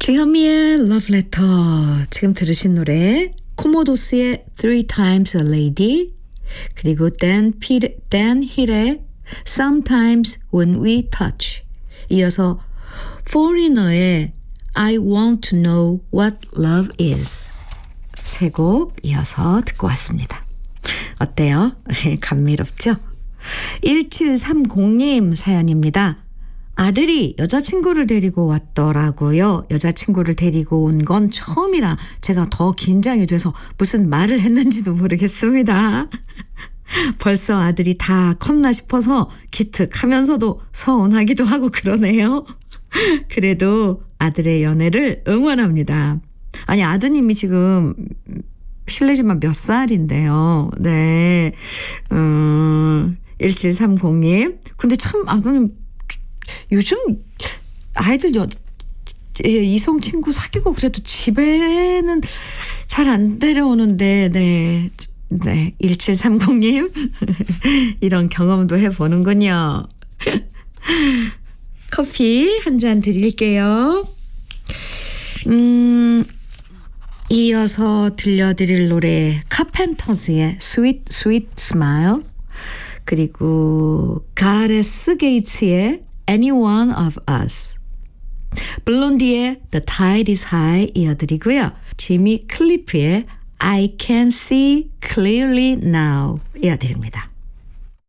주현미의 Love Letter. 지금 들으신 노래 코모도스의 Three Times a Lady, 그리고 Dan Hill의 Sometimes When We Touch, 이어서 Foreigner의 I Want to Know What Love Is, 세 곡 이어서 듣고 왔습니다. 어때요? 감미롭죠? 1730님 사연입니다. 아들이 여자친구를 데리고 왔더라고요. 여자친구를 데리고 온 건 처음이라 제가 더 긴장이 돼서 무슨 말을 했는지도 모르겠습니다. 벌써 아들이 다 컸나 싶어서 기특하면서도 서운하기도 하고 그러네요. 그래도 아들의 연애를 응원합니다. 아니, 아드님이 지금 실례지만 몇 살인데요. 네. 1730님. 근데 참 아버님 요즘 아이들 이성 친구 사귀고 그래도 집에는 잘 안 데려오는데, 네. 1730님. 이런 경험도 해보는군요. 커피 한 잔 드릴게요. 이어서 들려드릴 노래 카펜터즈의 Sweet Sweet Smile, 그리고 가레스 게이츠의 Any One of Us, 블론디의 The Tide is High 이어드리고요. 지미 클리프의 I Can See Clearly Now 이어드립니다.